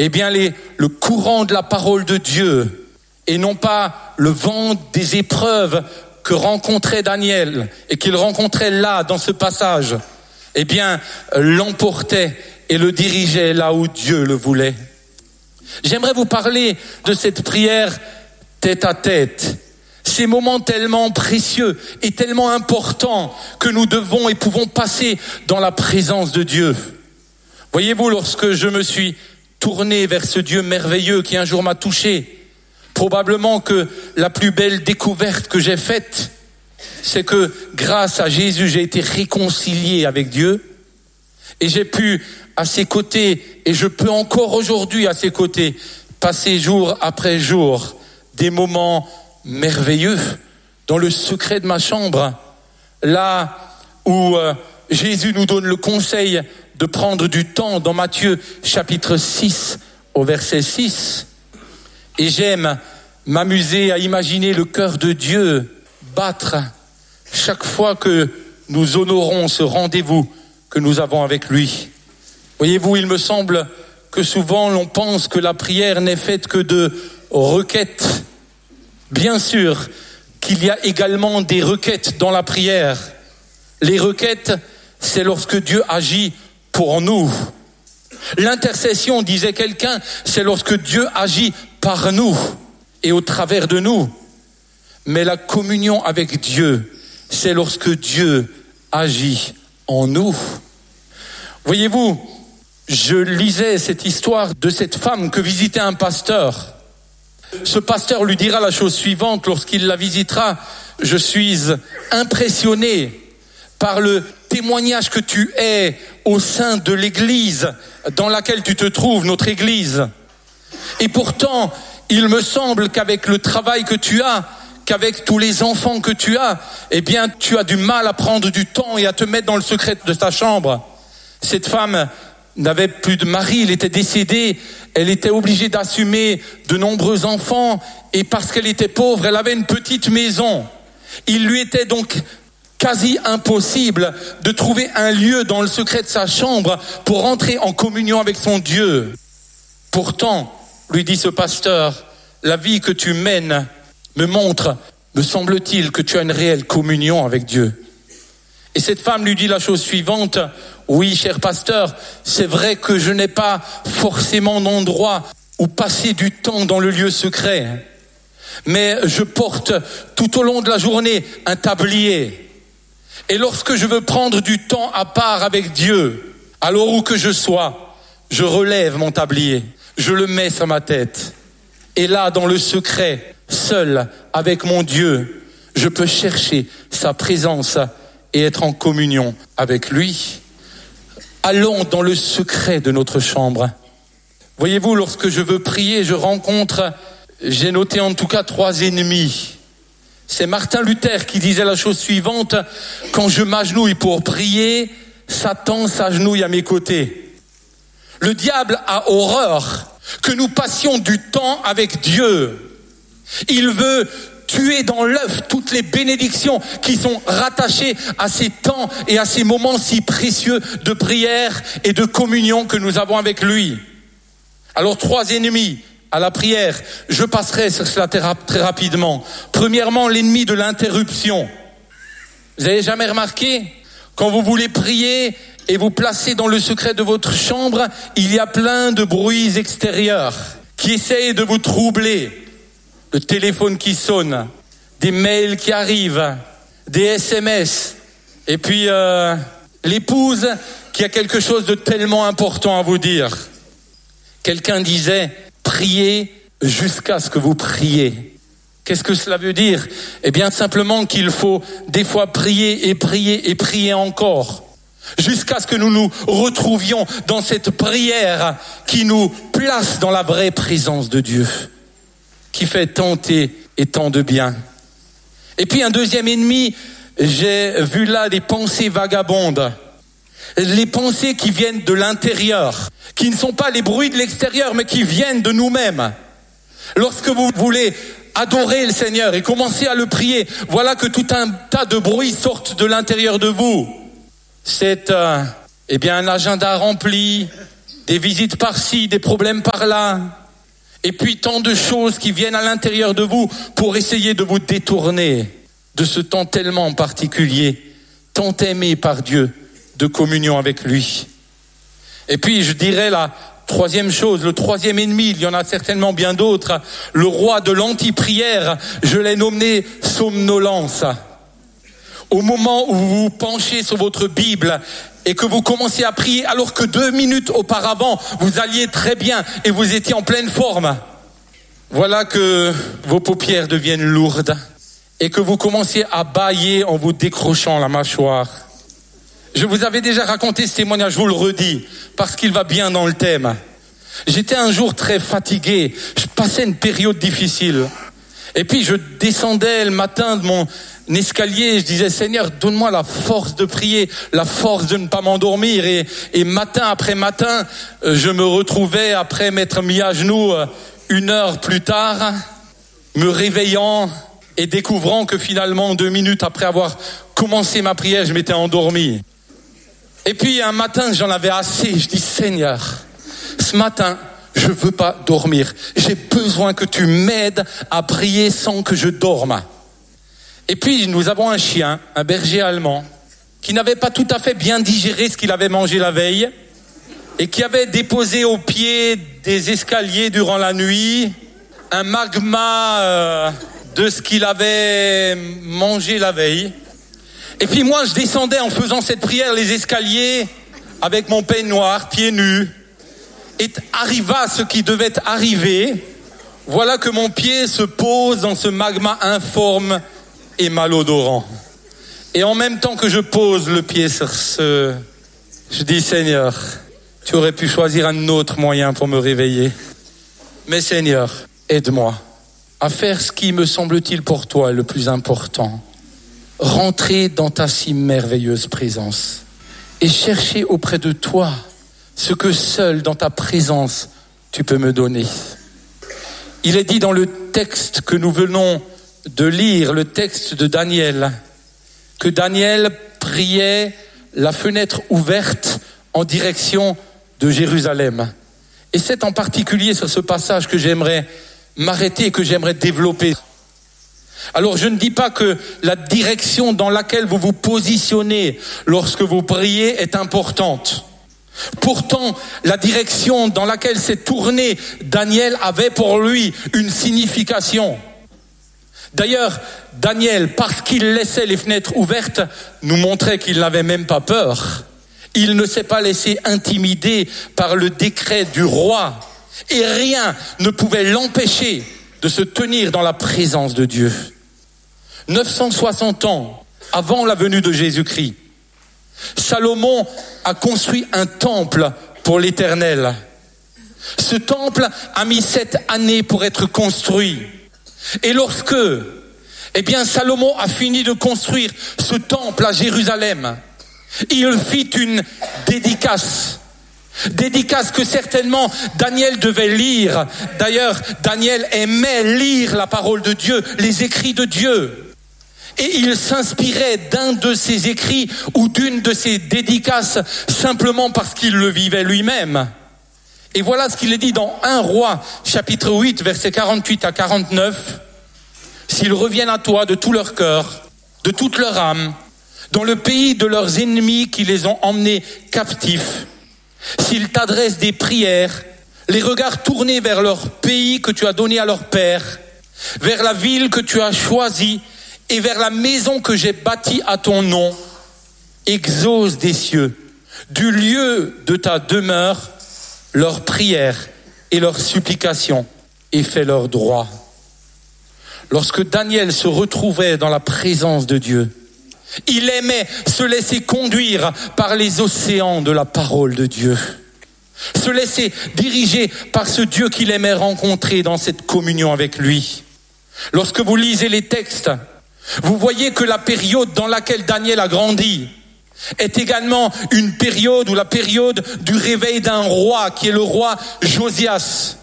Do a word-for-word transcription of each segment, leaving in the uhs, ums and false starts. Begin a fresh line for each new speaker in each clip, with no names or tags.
eh bien les, le courant de la parole de Dieu et non pas le vent des épreuves que rencontrait Daniel et qu'il rencontrait là dans ce passage, eh bien l'emportait et le dirigeait là où Dieu le voulait. J'aimerais vous parler de cette prière tête à tête. Ces moments tellement précieux et tellement importants que nous devons et pouvons passer dans la présence de Dieu. Voyez-vous, lorsque je me suis tourné vers ce Dieu merveilleux qui un jour m'a touché, probablement que la plus belle découverte que j'ai faite, c'est que grâce à Jésus, j'ai été réconcilié avec Dieu et j'ai pu à ses côtés, et je peux encore aujourd'hui à ses côtés, passer jour après jour des moments merveilleux dans le secret de ma chambre, là où euh, Jésus nous donne le conseil de prendre du temps dans Matthieu chapitre six au verset six. Et j'aime m'amuser à imaginer le cœur de Dieu battre chaque fois que nous honorons ce rendez-vous que nous avons avec lui. Voyez-vous, il me semble que souvent l'on pense que la prière n'est faite que de requêtes. Bien sûr qu'il y a également des requêtes dans la prière. Les requêtes, c'est lorsque Dieu agit pour nous. L'intercession, disait quelqu'un, c'est lorsque Dieu agit par nous et au travers de nous. Mais la communion avec Dieu, c'est lorsque Dieu agit en nous. Voyez-vous, je lisais cette histoire de cette femme que visitait un pasteur. Ce pasteur lui dira la chose suivante lorsqu'il la visitera. Je suis impressionné par le témoignage que tu es au sein de l'église dans laquelle tu te trouves, notre église. Et pourtant, il me semble qu'avec le travail que tu as, qu'avec tous les enfants que tu as, eh bien, tu as du mal à prendre du temps et à te mettre dans le secret de ta chambre. Cette femme n'avait plus de mari, il était décédé, elle était obligée d'assumer de nombreux enfants et parce qu'elle était pauvre, elle avait une petite maison. Il lui était donc quasi impossible de trouver un lieu dans le secret de sa chambre pour entrer en communion avec son Dieu. Pourtant, lui dit ce pasteur, la vie que tu mènes me montre, me semble-t-il, que tu as une réelle communion avec Dieu. Et cette femme lui dit la chose suivante, oui, cher pasteur, c'est vrai que je n'ai pas forcément d'endroit où passer du temps dans le lieu secret, mais je porte tout au long de la journée un tablier. Et lorsque je veux prendre du temps à part avec Dieu, alors où que je sois, je relève mon tablier, je le mets sur ma tête. Et là, dans le secret, seul avec mon Dieu, je peux chercher sa présence et être en communion avec lui. Allons dans le secret de notre chambre. Voyez-vous, lorsque je veux prier, je rencontre, j'ai noté en tout cas trois ennemis. C'est Martin Luther qui disait la chose suivante, quand je m'agenouille pour prier, Satan s'agenouille à mes côtés. Le diable a horreur que nous passions du temps avec Dieu. Il veut tuer dans l'œuf toutes les bénédictions qui sont rattachées à ces temps et à ces moments si précieux de prière et de communion que nous avons avec lui. Alors, trois ennemis à la prière, je passerai sur cela très rapidement. Premièrement, l'ennemi de l'interruption. Vous avez jamais remarqué, quand vous voulez prier et vous placez dans le secret de votre chambre, il y a plein de bruits extérieurs qui essayent de vous troubler. Le téléphone qui sonne, des mails qui arrivent, des S M S, et puis euh, l'épouse qui a quelque chose de tellement important à vous dire. Quelqu'un disait, priez jusqu'à ce que vous priez. Qu'est-ce que cela veut dire ? Eh bien simplement qu'il faut des fois prier et prier et prier encore, jusqu'à ce que nous nous retrouvions dans cette prière qui nous place dans la vraie présence de Dieu, qui fait tant et, et tant de bien. Et puis un deuxième ennemi, j'ai vu là des pensées vagabondes. Les pensées qui viennent de l'intérieur, qui ne sont pas les bruits de l'extérieur, mais qui viennent de nous-mêmes. Lorsque vous voulez adorer le Seigneur et commencer à le prier, voilà que tout un tas de bruits sortent de l'intérieur de vous. C'est euh, eh bien un agenda rempli, des visites par-ci, des problèmes par-là, et puis tant de choses qui viennent à l'intérieur de vous pour essayer de vous détourner de ce temps tellement particulier, tant aimé par Dieu, de communion avec lui. Et puis je dirais la troisième chose, le troisième ennemi, il y en a certainement bien d'autres, le roi de l'anti-prière, je l'ai nommé somnolence. Au moment où vous vous penchez sur votre Bible et que vous commencez à prier alors que deux minutes auparavant, vous alliez très bien et vous étiez en pleine forme, voilà que vos paupières deviennent lourdes et que vous commencez à bâiller en vous décrochant la mâchoire. Je vous avais déjà raconté ce témoignage, je vous le redis, parce qu'il va bien dans le thème. J'étais un jour très fatigué, je passais une période difficile. Et puis je descendais le matin de mon escalier, je disais Seigneur, donne-moi la force de prier, la force de ne pas m'endormir. Et, et matin après matin, je me retrouvais, après m'être mis à genoux une heure plus tard, me réveillant et découvrant que finalement, deux minutes après avoir commencé ma prière, je m'étais endormi. Et puis un matin, j'en avais assez, je dis Seigneur, ce matin, je ne veux pas dormir. J'ai besoin que tu m'aides à prier sans que je dorme. Et puis nous avons un chien, un berger allemand, qui n'avait pas tout à fait bien digéré ce qu'il avait mangé la veille et qui avait déposé au pied des escaliers durant la nuit un magma euh, de ce qu'il avait mangé la veille. Et puis moi, je descendais en faisant cette prière les escaliers avec mon peignoir, pieds nus. Et arriva ce qui devait arriver. Voilà que mon pied se pose dans ce magma informe et malodorant. Et en même temps que je pose le pied sur ce... Je dis, Seigneur, tu aurais pu choisir un autre moyen pour me réveiller. Mais Seigneur, aide-moi à faire ce qui me semble-t-il pour toi est le plus important. Rentrer dans ta si merveilleuse présence et chercher auprès de toi ce que seul dans ta présence tu peux me donner. Il est dit dans le texte que nous venons de lire, le texte de Daniel, que Daniel priait la fenêtre ouverte en direction de Jérusalem. Et c'est en particulier sur ce passage que j'aimerais m'arrêter et que j'aimerais développer. Alors je ne dis pas que la direction dans laquelle vous vous positionnez lorsque vous priez est importante. Pourtant, la direction dans laquelle s'est tourné Daniel avait pour lui une signification. D'ailleurs, Daniel, parce qu'il laissait les fenêtres ouvertes, nous montrait qu'il n'avait même pas peur. Il ne s'est pas laissé intimider par le décret du roi et rien ne pouvait l'empêcher de se tenir dans la présence de Dieu. neuf cent soixante ans avant la venue de Jésus-Christ, Salomon a construit un temple pour l'Éternel. Ce temple a mis sept années pour être construit. Et lorsque, eh bien, Salomon a fini de construire ce temple à Jérusalem, il fit une dédicace. Dédicace que certainement Daniel devait lire. D'ailleurs, Daniel aimait lire la parole de Dieu, les écrits de Dieu. Et il s'inspirait d'un de ses écrits ou d'une de ses dédicaces simplement parce qu'il le vivait lui-même. Et voilà ce qu'il est dit dans un Roi, chapitre huit, versets quarante-huit à quarante-neuf. S'ils reviennent à toi de tout leur cœur, de toute leur âme, dans le pays de leurs ennemis qui les ont emmenés captifs, s'ils t'adressent des prières, les regards tournés vers leur pays que tu as donné à leur père, vers la ville que tu as choisie et vers la maison que j'ai bâtie à ton nom, exauce des cieux, du lieu de ta demeure, leurs prières et leurs supplications, et fais leur droit. Lorsque Daniel se retrouvait dans la présence de Dieu, il aimait se laisser conduire par les océans de la parole de Dieu, se laisser diriger par ce Dieu qu'il aimait rencontrer dans cette communion avec lui. Lorsque vous lisez les textes, vous voyez que la période dans laquelle Daniel a grandi est également une période ou la période du réveil d'un roi qui est le roi Josias.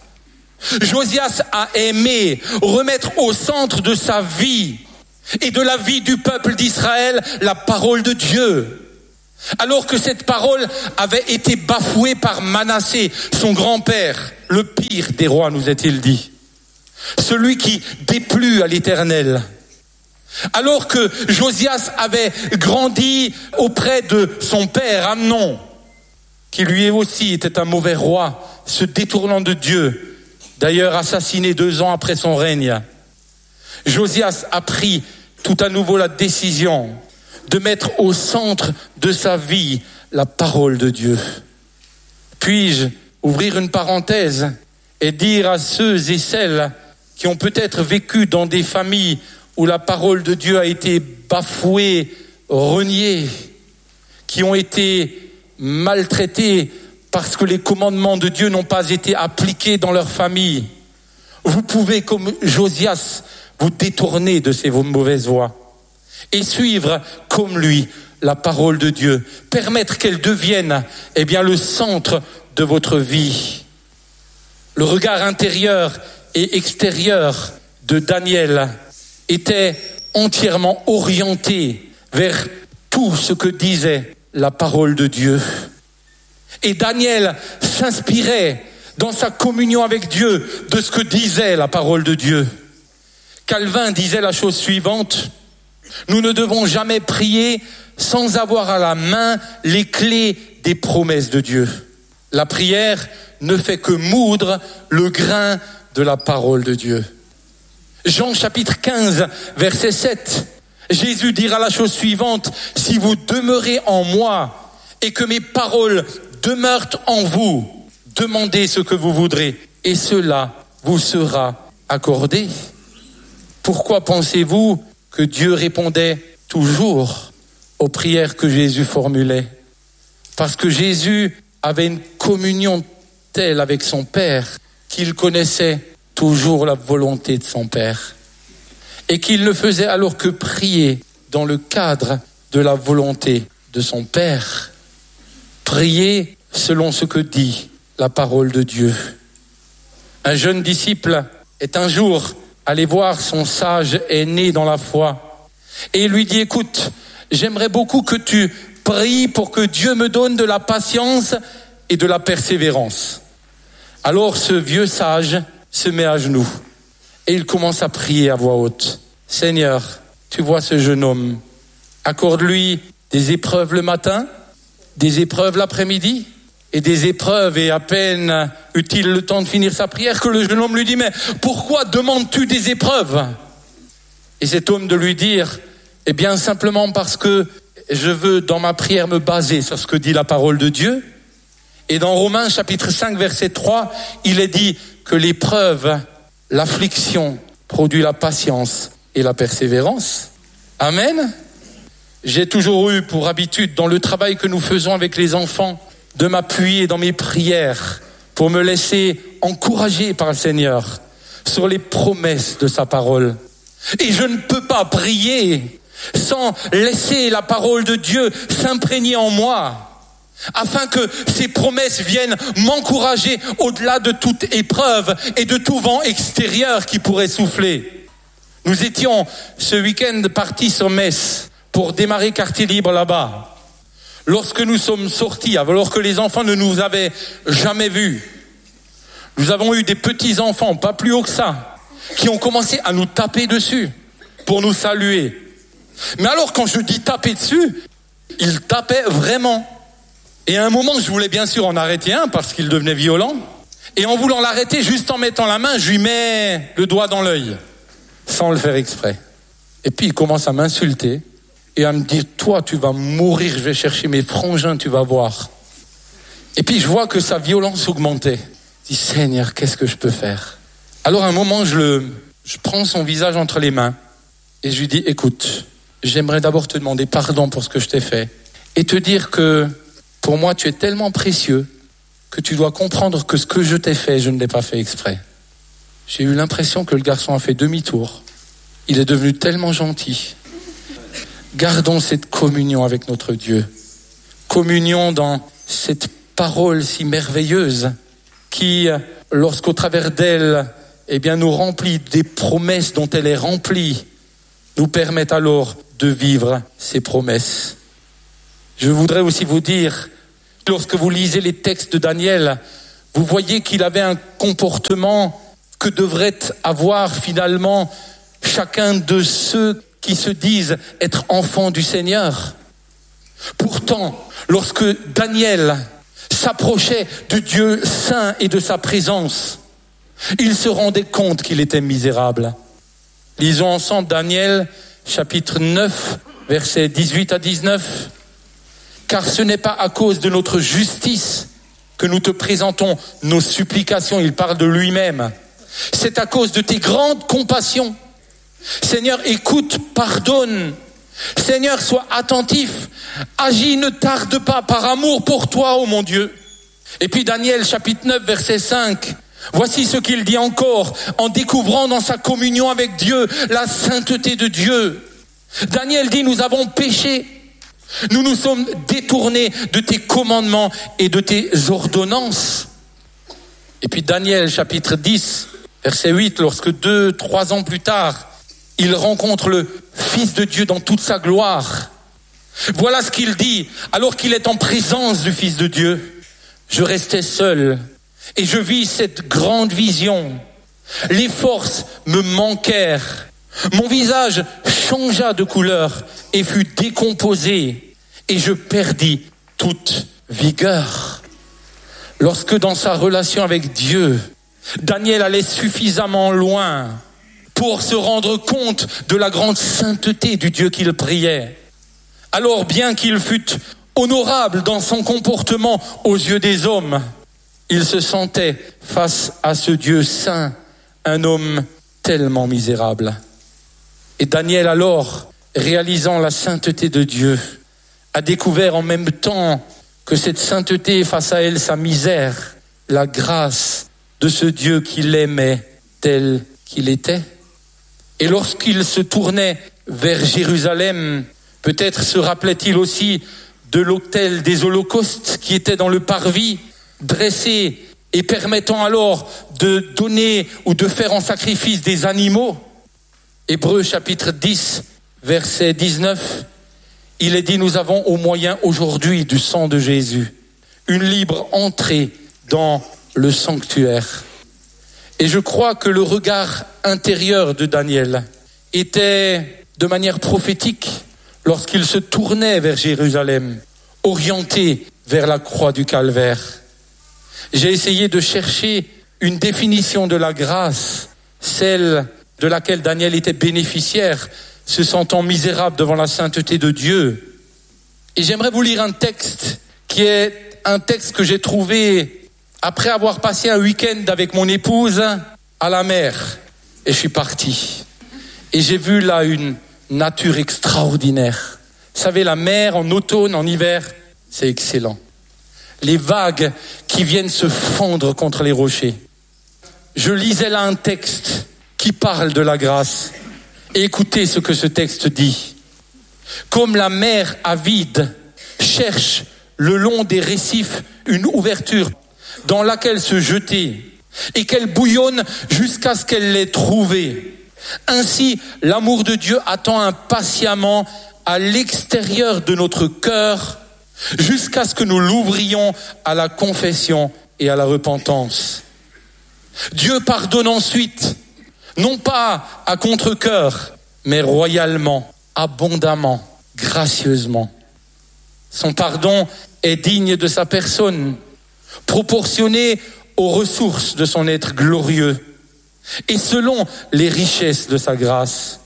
Josias a aimé remettre au centre de sa vie et de la vie du peuple d'Israël la parole de Dieu. Alors que cette parole avait été bafouée par Manassé, son grand-père, le pire des rois, nous est-il dit. Celui qui déplut à l'Éternel. Alors que Josias avait grandi auprès de son père, Amnon, qui lui aussi était un mauvais roi, se détournant de Dieu, d'ailleurs assassiné deux ans après son règne. Josias a pris tout à nouveau la décision de mettre au centre de sa vie la parole de Dieu. Puis-je ouvrir une parenthèse et dire à ceux et celles qui ont peut-être vécu dans des familles où la parole de Dieu a été bafouée, reniée, qui ont été maltraités parce que les commandements de Dieu n'ont pas été appliqués dans leur famille. Vous pouvez, comme Josias, vous détourner de ces mauvaises voies et suivre comme lui la parole de Dieu, permettre qu'elle devienne eh bien, le centre de votre vie. Le regard intérieur et extérieur de Daniel était entièrement orienté vers tout ce que disait la parole de Dieu. Et Daniel s'inspirait dans sa communion avec Dieu de ce que disait la parole de Dieu. Calvin disait la chose suivante: nous ne devons jamais prier sans avoir à la main les clés des promesses de Dieu. La prière ne fait que moudre le grain de la parole de Dieu. Jean chapitre quinze, verset sept. Jésus dira la chose suivante: si vous demeurez en moi et que mes paroles demeurent en vous, demandez ce que vous voudrez et cela vous sera accordé. Pourquoi pensez-vous que Dieu répondait toujours aux prières que Jésus formulait? Parce que Jésus avait une communion telle avec son Père qu'il connaissait toujours la volonté de son Père et qu'il ne faisait alors que prier dans le cadre de la volonté de son Père. Prier selon ce que dit la parole de Dieu. Un jeune disciple est un jour allé voir son sage aîné dans la foi et il lui dit: écoute, j'aimerais beaucoup que tu pries pour que Dieu me donne de la patience et de la persévérance. Alors ce vieux sage se met à genoux et il commence à prier à voix haute: Seigneur, tu vois ce jeune homme, accorde-lui des épreuves le matin, des épreuves l'après-midi et des épreuves, et à peine eut-il le temps de finir sa prière que le jeune homme lui dit: mais pourquoi demandes-tu des épreuves? Et cet homme de lui dire: eh bien simplement parce que je veux dans ma prière me baser sur ce que dit la parole de Dieu. Et dans Romains chapitre cinq verset trois, il est dit que l'épreuve, l'affliction produit la patience et la persévérance. Amen. J'ai toujours eu pour habitude dans le travail que nous faisons avec les enfants de m'appuyer dans mes prières pour me laisser encourager par le Seigneur sur les promesses de sa parole. Et je ne peux pas prier sans laisser la parole de Dieu s'imprégner en moi, afin que ces promesses viennent m'encourager au-delà de toute épreuve et de tout vent extérieur qui pourrait souffler. Nous étions ce week-end partis sur Metz pour démarrer quartier libre là-bas. Lorsque nous sommes sortis, alors que les enfants ne nous avaient jamais vus, nous avons eu des petits enfants, pas plus haut que ça, qui ont commencé à nous taper dessus pour nous saluer. Mais alors quand je dis taper dessus, ils tapaient vraiment. Et à un moment, je voulais bien sûr en arrêter un parce qu'il devenait violent. Et en voulant l'arrêter, juste en mettant la main, je lui mets le doigt dans l'œil, sans le faire exprès. Et puis il commence à m'insulter et à me dire: toi, tu vas mourir, je vais chercher mes frangins, tu vas voir. Et puis je vois que sa violence augmentait. Je dis: Seigneur, qu'est-ce que je peux faire? Alors à un moment, je, le, je prends son visage entre les mains et je lui dis: écoute, j'aimerais d'abord te demander pardon pour ce que je t'ai fait et te dire que pour moi, tu es tellement précieux que tu dois comprendre que ce que je t'ai fait, je ne l'ai pas fait exprès. J'ai eu l'impression que le garçon a fait demi-tour. Il est devenu tellement gentil. Gardons cette communion avec notre Dieu. Communion dans cette parole si merveilleuse qui, lorsqu'au travers d'elle, eh bien, nous remplit des promesses dont elle est remplie, nous permettent alors de vivre ces promesses. Je voudrais aussi vous dire, lorsque vous lisez les textes de Daniel, vous voyez qu'il avait un comportement que devrait avoir finalement chacun de ceux qui se disent être enfants du Seigneur. Pourtant, lorsque Daniel s'approchait du Dieu saint et de sa présence, il se rendait compte qu'il était misérable. Lisons ensemble Daniel, chapitre neuf, versets dix-huit à dix-neuf. Car ce n'est pas à cause de notre justice que nous te présentons nos supplications, il parle de lui-même. C'est à cause de tes grandes compassions. Seigneur, écoute, pardonne. Seigneur, sois attentif. Agis, ne tarde pas par amour pour toi, ô mon Dieu. Et puis Daniel, chapitre neuf, verset cinq. Voici ce qu'il dit encore en découvrant dans sa communion avec Dieu la sainteté de Dieu. Daniel dit, nous avons péché. Nous nous sommes détournés de tes commandements et de tes ordonnances. Et puis Daniel, chapitre dix, verset huit, lorsque deux, trois ans plus tard, il rencontre le Fils de Dieu dans toute sa gloire. Voilà ce qu'il dit, alors qu'il est en présence du Fils de Dieu. Je restais seul et je vis cette grande vision. Les forces me manquèrent. Mon visage changea de couleur et fut décomposé, et je perdis toute vigueur. Lorsque dans sa relation avec Dieu, Daniel allait suffisamment loin pour se rendre compte de la grande sainteté du Dieu qu'il priait, alors bien qu'il fût honorable dans son comportement aux yeux des hommes, il se sentait face à ce Dieu saint, un homme tellement misérable. Et Daniel alors, réalisant la sainteté de Dieu, a découvert en même temps que cette sainteté, face à elle, sa misère, la grâce de ce Dieu qui l'aimait tel qu'il était. Et lorsqu'il se tournait vers Jérusalem, peut-être se rappelait-il aussi de l'autel des holocaustes qui était dans le parvis, dressé et permettant alors de donner ou de faire en sacrifice des animaux. Hébreux chapitre dix, verset dix-neuf, il est dit, nous avons au moyen aujourd'hui du sang de Jésus une libre entrée dans le sanctuaire. Et je crois que le regard intérieur de Daniel était de manière prophétique lorsqu'il se tournait vers Jérusalem, orienté vers la croix du Calvaire. J'ai essayé de chercher une définition de la grâce, celle de laquelle Daniel était bénéficiaire, se sentant misérable devant la sainteté de Dieu. Et j'aimerais vous lire un texte qui est un texte que j'ai trouvé après avoir passé un week-end avec mon épouse à la mer. Et je suis parti. Et j'ai vu là une nature extraordinaire. Vous savez, la mer en automne, en hiver, c'est excellent. Les vagues qui viennent se fondre contre les rochers. Je lisais là un texte qui parle de la grâce. Et écoutez ce que ce texte dit. Comme la mer avide cherche le long des récifs une ouverture dans laquelle se jeter et qu'elle bouillonne jusqu'à ce qu'elle l'ait trouvée. Ainsi, l'amour de Dieu attend impatiemment à l'extérieur de notre cœur jusqu'à ce que nous l'ouvrions à la confession et à la repentance. Dieu pardonne ensuite, non pas à contre-cœur, mais royalement, abondamment, gracieusement. Son pardon est digne de sa personne, proportionné aux ressources de son être glorieux et selon les richesses de sa grâce.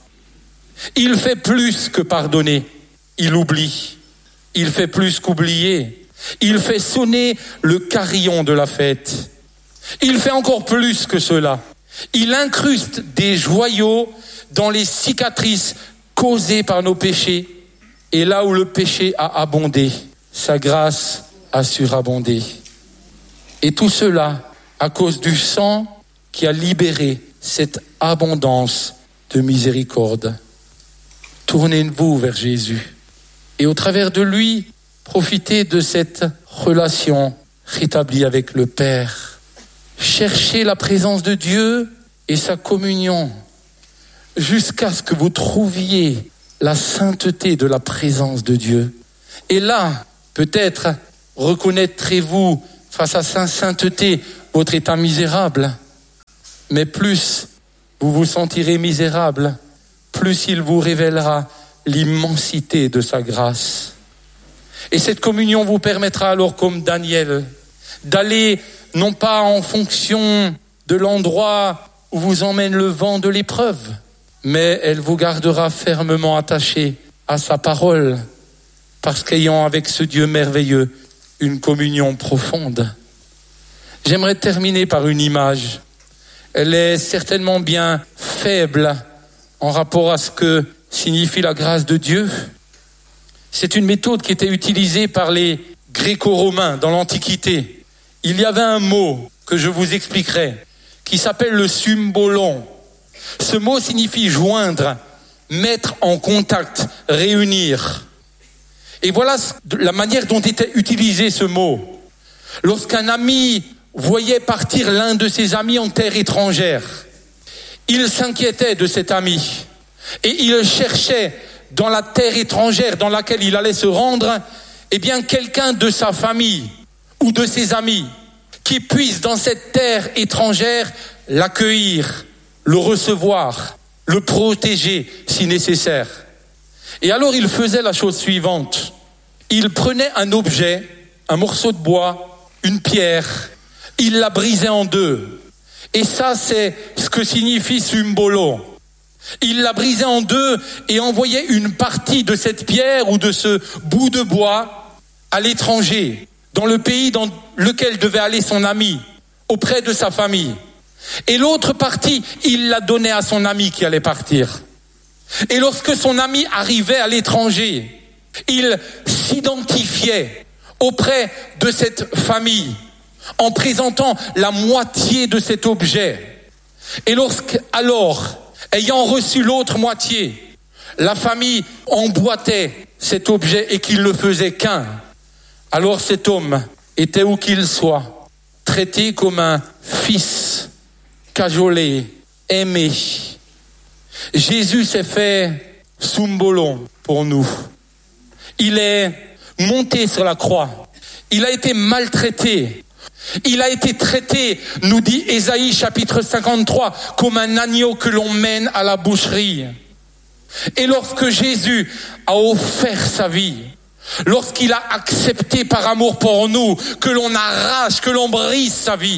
Il fait plus que pardonner, il oublie. Il fait plus qu'oublier, il fait sonner le carillon de la fête. Il fait encore plus que cela. Il incruste des joyaux dans les cicatrices causées par nos péchés. Et là où le péché a abondé, sa grâce a surabondé. Et tout cela à cause du sang qui a libéré cette abondance de miséricorde. Tournez-vous vers Jésus. Et au travers de lui, profitez de cette relation rétablie avec le Père. Cherchez la présence de Dieu et sa communion jusqu'à ce que vous trouviez la sainteté de la présence de Dieu. Et là, peut-être reconnaîtrez-vous face à sa sainteté votre état misérable. Mais plus vous vous sentirez misérable, plus il vous révélera l'immensité de sa grâce. Et cette communion vous permettra alors, comme Daniel, d'aller non pas en fonction de l'endroit où vous emmène le vent de l'épreuve, mais elle vous gardera fermement attachés à sa parole, parce qu'ayant avec ce Dieu merveilleux une communion profonde. J'aimerais terminer par une image. Elle est certainement bien faible en rapport à ce que signifie la grâce de Dieu. C'est une méthode qui était utilisée par les Gréco-Romains dans l'Antiquité. Il y avait un mot que je vous expliquerai, qui s'appelle le symbolon. Ce mot signifie joindre, mettre en contact, réunir. Et voilà la manière dont était utilisé ce mot. Lorsqu'un ami voyait partir l'un de ses amis en terre étrangère, il s'inquiétait de cet ami et il cherchait dans la terre étrangère dans laquelle il allait se rendre, eh bien quelqu'un de sa famille ou de ses amis qui puisse dans cette terre étrangère l'accueillir, le recevoir, le protéger si nécessaire. Et alors il faisait la chose suivante. Il prenait un objet, un morceau de bois, une pierre, il la brisait en deux. Et ça, c'est ce que signifie symbolo. Il la brisait en deux et envoyait une partie de cette pierre ou de ce bout de bois à l'étranger, dans le pays dans lequel devait aller son ami, auprès de sa famille. Et l'autre partie, il la donnait à son ami qui allait partir. Et lorsque son ami arrivait à l'étranger, il s'identifiait auprès de cette famille en présentant la moitié de cet objet. Et lorsque, alors, ayant reçu l'autre moitié, la famille emboîtait cet objet et qu'il ne faisait qu'un, alors cet homme était où qu'il soit, traité comme un fils, cajolé, aimé. Jésus s'est fait symbolon pour nous. Il est monté sur la croix. Il a été maltraité. Il a été traité, nous dit Ésaïe chapitre cinquante-trois, comme un agneau que l'on mène à la boucherie. Et lorsque Jésus a offert sa vie, lorsqu'il a accepté par amour pour nous que l'on arrache, que l'on brise sa vie,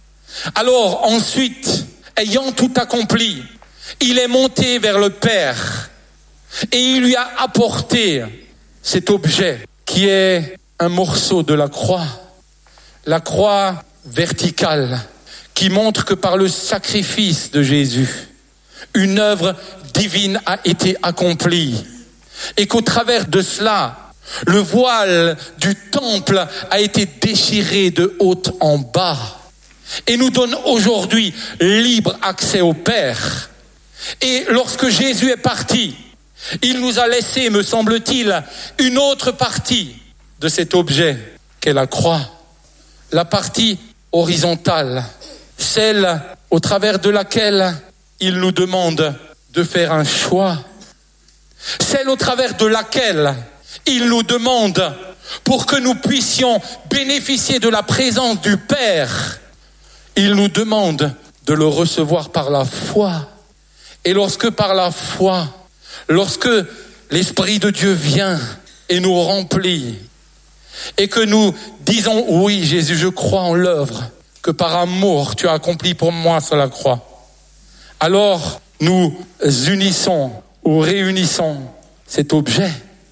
alors ensuite, ayant tout accompli, il est monté vers le Père et il lui a apporté cet objet qui est un morceau de la croix, la croix verticale qui montre que par le sacrifice de Jésus, une œuvre divine a été accomplie et qu'au travers de cela, le voile du temple a été déchiré de haut en bas et nous donne aujourd'hui libre accès au Père. Et lorsque Jésus est parti, il nous a laissé, me semble-t-il, une autre partie de cet objet qu'est la croix. La partie horizontale, celle au travers de laquelle il nous demande de faire un choix. Celle au travers de laquelle il nous demande, pour que nous puissions bénéficier de la présence du Père, il nous demande de le recevoir par la foi. Et lorsque par la foi, lorsque l'Esprit de Dieu vient et nous remplit, et que nous disons, oui Jésus, je crois en l'œuvre que par amour tu as accompli pour moi sur la croix, alors nous unissons ou réunissons cet objet.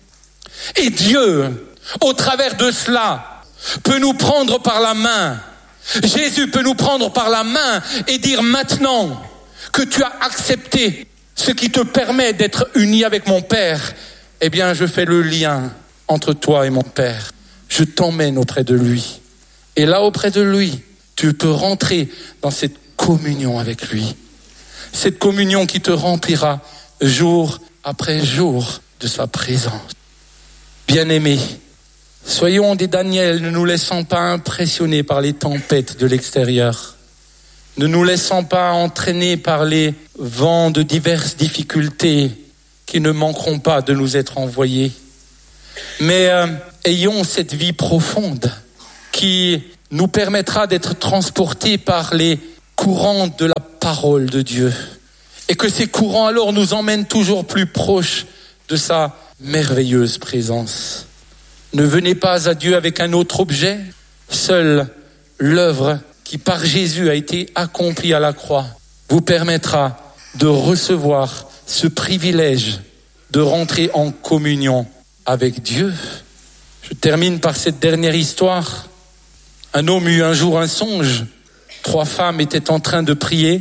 Et Dieu, au travers de cela, peut nous prendre par la main. Jésus peut nous prendre par la main et dire maintenant que tu as accepté ce qui te permet d'être uni avec mon Père, eh bien je fais le lien entre toi et mon Père. Je t'emmène auprès de lui. Et là, auprès de lui, tu peux rentrer dans cette communion avec lui. Cette communion qui te remplira jour après jour de sa présence. Bien-aimés, soyons des Daniel, ne nous laissons pas impressionner par les tempêtes de l'extérieur. Ne nous laissons pas entraîner par les vents de diverses difficultés qui ne manqueront pas de nous être envoyés. Mais euh, ayons cette vie profonde qui nous permettra d'être transportés par les courants de la parole de Dieu. Et que ces courants alors nous emmènent toujours plus proches de sa merveilleuse présence. Ne venez pas à Dieu avec un autre objet. Seule l'œuvre qui par Jésus a été accomplie à la croix vous permettra de recevoir ce privilège de rentrer en communion avec Dieu. Je termine par cette dernière histoire. Un homme eut un jour un songe. Trois femmes étaient en train de prier.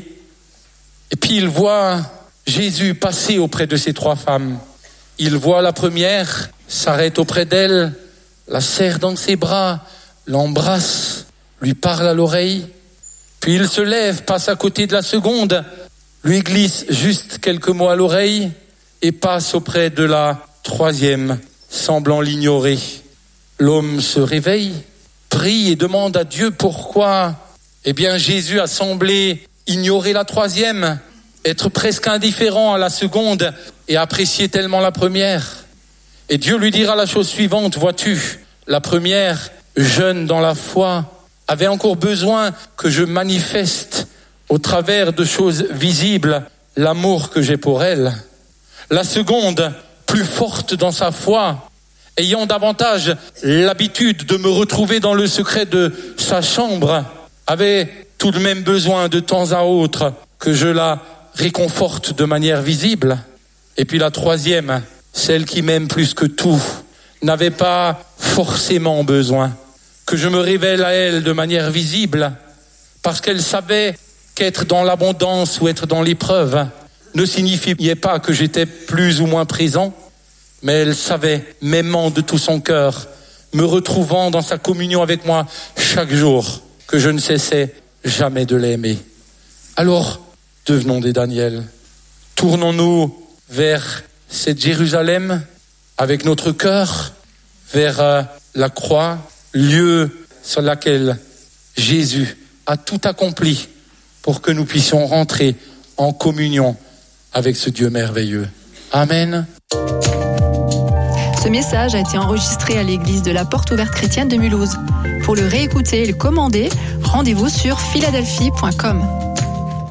Et puis il voit Jésus passer auprès de ces trois femmes. Il voit la première, s'arrête auprès d'elle, la serre dans ses bras, l'embrasse, lui parle à l'oreille. Puis il se lève, passe à côté de la seconde, lui glisse juste quelques mots à l'oreille et passe auprès de la troisième, semblant l'ignorer. L'homme se réveille, prie et demande à Dieu pourquoi. Eh bien, Jésus a semblé ignorer la troisième, être presque indifférent à la seconde et apprécier tellement la première. Et Dieu lui dira la chose suivante, vois-tu, la première, jeune dans la foi, avait encore besoin que je manifeste au travers de choses visibles l'amour que j'ai pour elle. La seconde, plus forte dans sa foi, ayant davantage l'habitude de me retrouver dans le secret de sa chambre, avait tout de même besoin de temps à autre que je la réconforte de manière visible. Et puis la troisième, celle qui m'aime plus que tout, n'avait pas forcément besoin que je me révèle à elle de manière visible, parce qu'elle savait qu'être dans l'abondance ou être dans l'épreuve ne signifiait pas que j'étais plus ou moins présent, mais elle savait, m'aimant de tout son cœur, me retrouvant dans sa communion avec moi chaque jour, que je ne cessais jamais de l'aimer. Alors, devenons des Daniel. Tournons-nous vers cette Jérusalem avec notre cœur, vers euh, la croix, lieu sur laquelle Jésus a tout accompli pour que nous puissions rentrer en communion avec ce Dieu merveilleux. Amen.
Ce message a été enregistré à l'église de la Porte Ouverte Chrétienne de Mulhouse. Pour le réécouter et le commander, rendez-vous sur philadelphie point com.